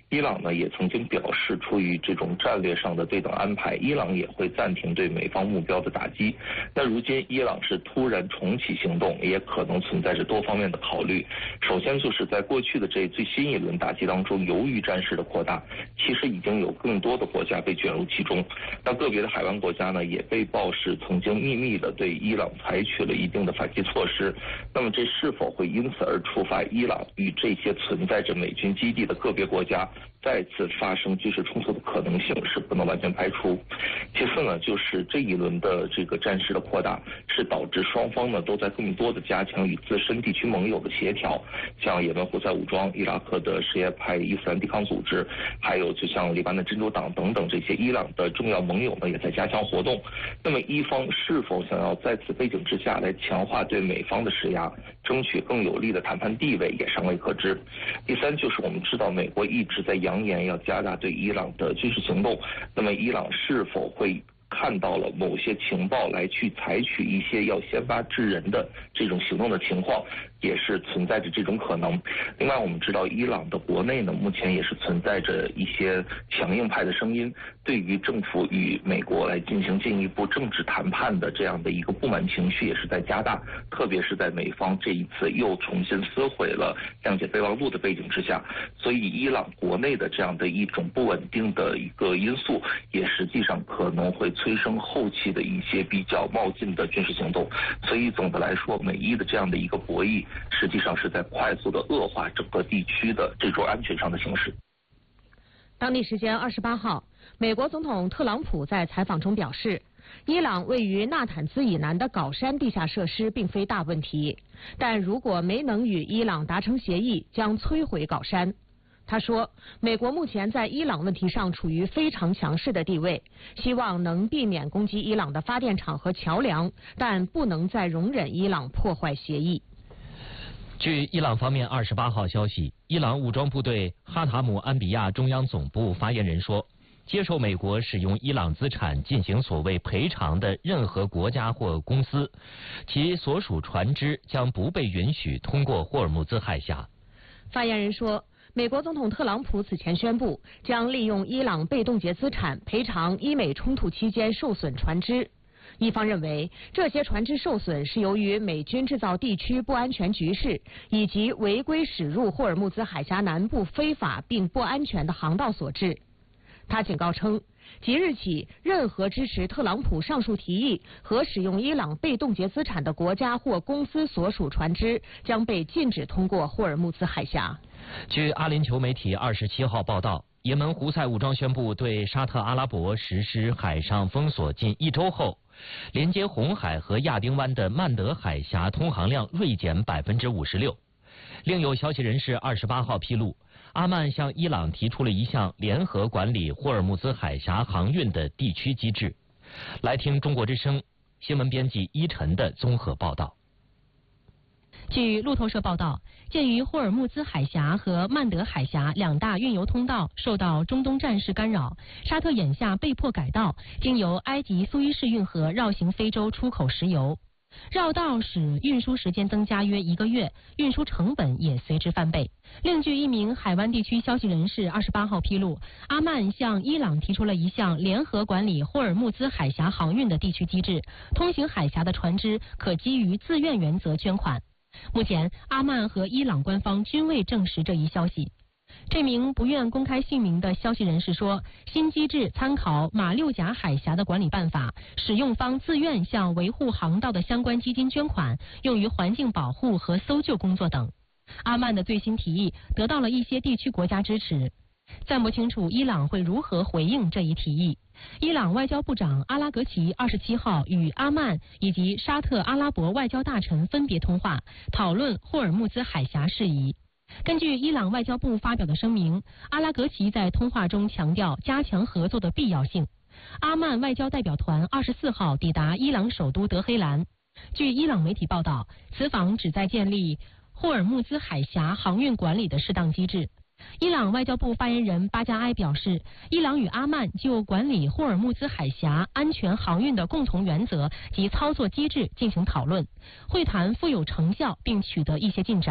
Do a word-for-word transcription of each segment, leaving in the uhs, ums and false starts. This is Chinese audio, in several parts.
伊朗呢也曾经表示，出于这种战略上的对等安排，伊朗也会暂停对美方目标的打击。那如今伊朗是突然重启行动，也可能存在着多方面的考虑。首先就是在过去的这最新一轮打击当中，由于战事的扩大，其实已经有更多的国家被卷入其中。那个别的海湾国家呢，也被曝是曾经秘密的对伊朗采取了一定的反击措施。那么这是否会因此而触发伊朗与这些存在着美军基地的个别国家再次发生军事冲突的可能性是不能完全排除。其次呢，就是这一轮的这个战事的扩大，是导致双方呢都在更多的加强与自身地区盟友的协调，像也门胡塞武装、伊拉克的什叶派伊斯兰抵抗组织，还有就像黎巴嫩真主党等等这些伊朗的重要盟友呢，也在加强活动。那么伊方是否想要在此背景之下来强化对美方的施压，争取更有利的谈判地位，也尚未可知。第三就是我们知道美国一直在扬言要加大对伊朗的军事行动，那么伊朗是否会看到了某些情报来去采取一些要先发制人的这种行动的情况，也是存在着这种可能。另外我们知道伊朗的国内呢，目前也是存在着一些强硬派的声音，对于政府与美国来进行进一步政治谈判的这样的一个不满情绪也是在加大，特别是在美方这一次又重新撕毁了谅解备忘录的背景之下，所以伊朗国内的这样的一种不稳定的一个因素，也实际上可能会催生后期的一些比较冒进的军事行动。所以总的来说，美伊的这样的一个博弈，实际上是在快速的恶化整个地区的这种安全上的形势。 当地时间二十八号，美国总统特朗普在采访中表示，伊朗位于纳坦兹以南的镐山地下设施并非大问题，但如果没能与伊朗达成协议，将摧毁镐山。他说，美国目前在伊朗问题上处于非常强势的地位，希望能避免攻击伊朗的发电厂和桥梁，但不能再容忍伊朗破坏协议。 据伊朗方面二十八号消息，伊朗武装部队哈塔姆安比亚中央总部发言人说，接受美国使用伊朗资产进行所谓赔偿的任何国家或公司，其所属船只将不被允许通过霍尔木兹海峡。 发言人说，美国总统特朗普此前宣布，将利用伊朗被冻结资产赔偿伊美冲突期间受损船只。一方认为，这些船只受损是由于美军制造地区不安全局势，以及违规驶入霍尔木兹海峡南部非法并不安全的航道所致。他警告称，即日起，任何支持特朗普上述提议和使用伊朗被冻结资产的国家或公司所属船只将被禁止通过霍尔木兹海峡。 据阿联酋媒体二十七号报道，也门胡塞武装宣布对沙特阿拉伯实施海上封锁近一周后，连接红海和亚丁湾的曼德海峡通航量锐减百分之五十六。另有消息人士二十八号披露，阿曼向伊朗提出了一项联合管理霍尔木兹海峡航运的地区机制。来听中国之声新闻编辑伊晨的综合报道。 据路透社报道，鉴于霍尔木兹海峡和曼德海峡两大运油通道受到中东战事干扰，沙特眼下被迫改道，经由埃及苏伊士运河绕行非洲出口石油。绕道使运输时间增加约一个月，运输成本也随之翻倍。另据一名海湾地区消息人士二十八号披露，阿曼向伊朗提出了一项联合管理霍尔木兹海峡航运的地区机制，通行海峡的船只可基于自愿原则捐款。目前，阿曼和伊朗官方均未证实这一消息。这名不愿公开姓名的消息人士说，新机制参考马六甲海峡的管理办法，使用方自愿向维护航道的相关基金捐款，用于环境保护和搜救工作等。阿曼的最新提议得到了一些地区国家支持，暂不清楚伊朗会如何回应这一提议。伊朗外交部长阿拉格齐二十七号与阿曼以及沙特阿拉伯外交大臣分别通话，讨论霍尔木兹海峡事宜。根据伊朗外交部发表的声明，阿拉格齐在通话中强调加强合作的必要性。阿曼外交代表团二十四号抵达伊朗首都德黑兰。据伊朗媒体报道，此访旨在建立霍尔木兹海峡航运管理的适当机制。伊朗外交部发言人巴加埃表示，伊朗与阿曼就管理霍尔木兹海峡安全航运的共同原则及操作机制进行讨论，会谈富有成效并取得一些进展。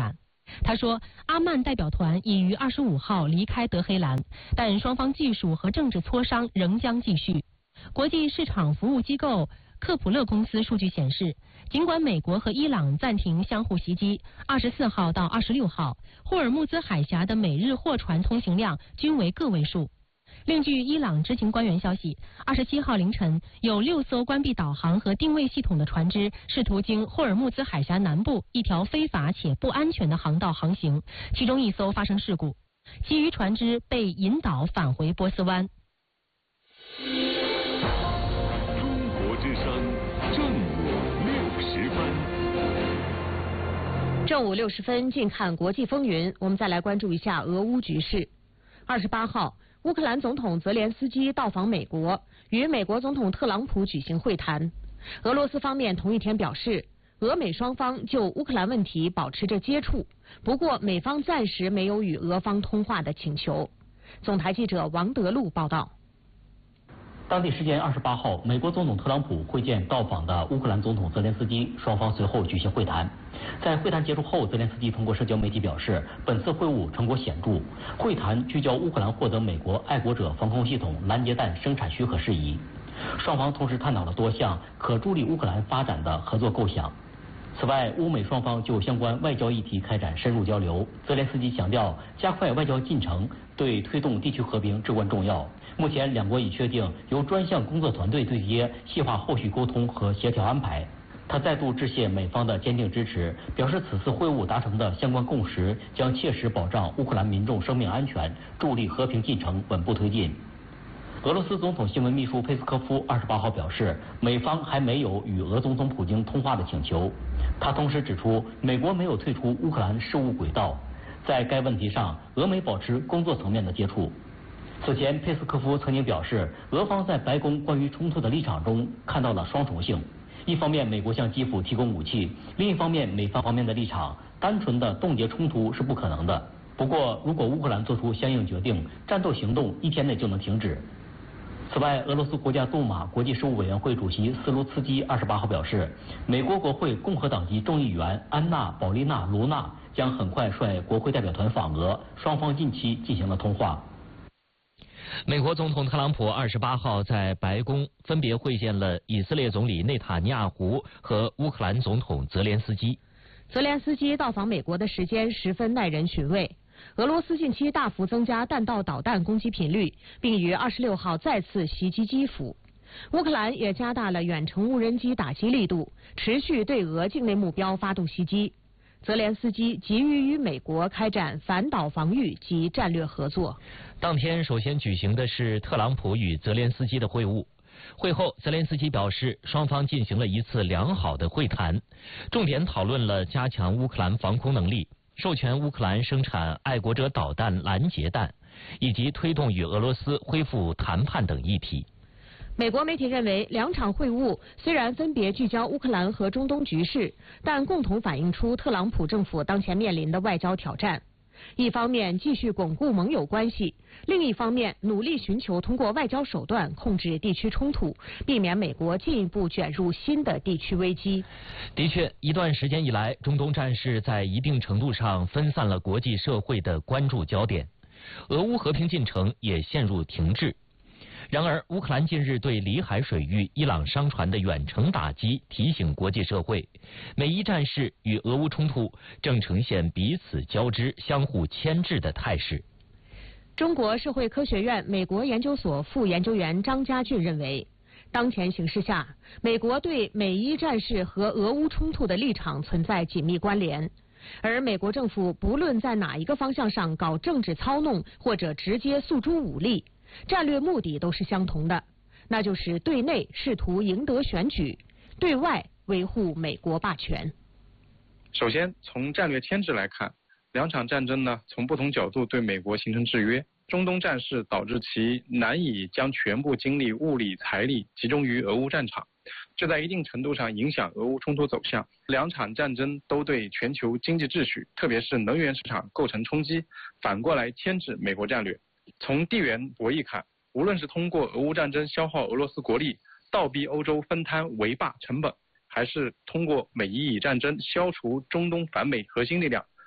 他说，阿曼代表团已于二十五号离开德黑兰，但双方技术和政治磋商仍将继续。国际市场服务机构克普勒公司数据显示，尽管美国和伊朗暂停相互袭击，二十四号到二十六号，霍尔木兹海峡的每日货船通行量均为个位数。另据伊朗知情官员消息，二十七号凌晨有六艘关闭导航和定位系统的船只试图经霍尔木兹海峡南部一条非法且不安全的航道航行，其中一艘发生事故，其余船只被引导返回波斯湾。 中国之声正午六十分。 正午六十分，近看国际风云，我们再来关注一下俄乌局势。二十八号。乌克兰总统泽连斯基到访美国，与美国总统特朗普举行会谈。俄罗斯方面同一天表示，俄美双方就乌克兰问题保持着接触，不过美方暂时没有与俄方通话的请求。总台记者王德禄报道。 当地时间二十八号，美国总统特朗普会见到访的乌克兰总统泽连斯基，双方随后举行会谈。在会谈结束后，泽连斯基通过社交媒体表示，本次会晤成果显著，会谈聚焦乌克兰获得美国爱国者防空系统拦截弹生产许可事宜。双方同时探讨了多项可助力乌克兰发展的合作构想。此外，乌美双方就相关外交议题开展深入交流。泽连斯基强调，加快外交进程对推动地区和平至关重要。目前，两国已确定由专项工作团队对接，细化后续沟通和协调安排。他再度致谢美方的坚定支持，表示此次会晤达成的相关共识将切实保障乌克兰民众生命安全，助力和平进程稳步推进。俄罗斯总统新闻秘书佩斯科夫二十八号表示，美方还没有与俄总统普京通话的请求。他同时指出，美国没有退出乌克兰事务轨道，在该问题上，俄美保持工作层面的接触。此前，佩斯科夫曾经表示，俄方在白宫关于冲突的立场中看到了双重性。一方面，美国向基辅提供武器；另一方面，美方方面的立场，单纯的冻结冲突是不可能的。不过，如果乌克兰做出相应决定，战斗行动一天内就能停止。此外，俄罗斯国家杜马国际事务委员会主席斯卢茨基二十八号表示，美国国会共和党籍众议员安娜·保利娜·卢娜将很快率国会代表团访俄，双方近期进行了通话。 美国总统特朗普二十八号在白宫分别会见了以色列总理内塔尼亚胡和乌克兰总统泽连斯基。 泽连斯基到访美国的时间十分耐人寻味。俄罗斯近期大幅增加弹道导弹攻击频率，并于二十六号再次袭击基辅。乌克兰也加大了远程无人机打击力度，持续对俄境内目标发动袭击。泽连斯基急于与美国开展反导防御及战略合作。 当天首先举行的是特朗普与泽连斯基的会晤。会后，泽连斯基表示，双方进行了一次良好的会谈，重点讨论了加强乌克兰防空能力、授权乌克兰生产爱国者导弹拦截弹，以及推动与俄罗斯恢复谈判等议题。 美国媒体认为，两场会晤虽然分别聚焦乌克兰和中东局势，但共同反映出特朗普政府当前面临的外交挑战。一方面继续巩固盟友关系，另一方面努力寻求通过外交手段控制地区冲突，避免美国进一步卷入新的地区危机。 的确，一段时间以来，中东战事在一定程度上分散了国际社会的关注焦点，俄乌和平进程也陷入停滞。然而，乌克兰近日对里海水域伊朗商船的远程打击提醒国际社会，美伊战事与俄乌冲突正呈现彼此交织、相互牵制的态势。 中国社会科学院美国研究所副研究员张家俊认为，当前形势下，美国对美伊战事和俄乌冲突的立场存在紧密关联。而美国政府不论在哪一个方向上搞政治操弄，或者直接诉诸武力，战略目的都是相同的，那就是对内试图赢得选举，对外维护美国霸权。 首先，从战略牵制来看，两场战争呢，从不同角度对美国形成制约。中东战事导致其难以将全部精力、物力、财力集中于俄乌战场，这在一定程度上影响俄乌冲突走向。两场战争都对全球经济秩序，特别是能源市场构成冲击，反过来牵制美国战略。从地缘博弈看，无论是通过俄乌战争消耗俄罗斯国力，倒逼欧洲分摊围霸成本，还是通过美伊以战争消除中东反美核心力量，